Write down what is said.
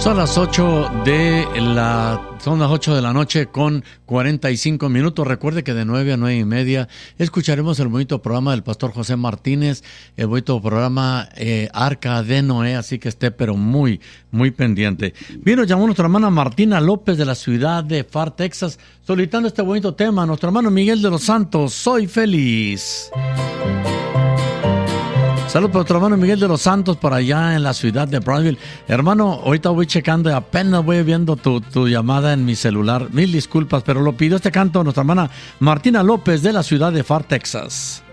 Son las 8 de la noche con 45 minutos. Recuerde que de 9 a 9 y media escucharemos el bonito programa del pastor José Martínez, el bonito programa Arca de Noé, así que esté pero muy, muy pendiente. Bien, nos llamó nuestra hermana Martina López de la ciudad de Pharr, Texas, solicitando este bonito tema. Nuestro hermano Miguel de los Santos, Soy Feliz. Saludos para nuestro hermano Miguel de los Santos por allá en la ciudad de Brownsville. Hermano, ahorita voy checando y apenas voy viendo tu llamada en mi celular. Mil disculpas, pero lo pidió este canto nuestra hermana Martina López de la ciudad de Pharr, Texas.